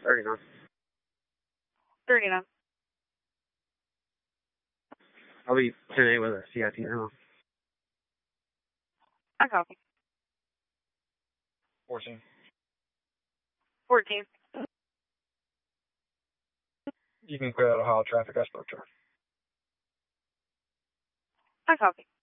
39. 39. I'll be 10-8 with a CIT now. I copy. 14. 14. You can clear out Ohio traffic. I spoke to her. I copy.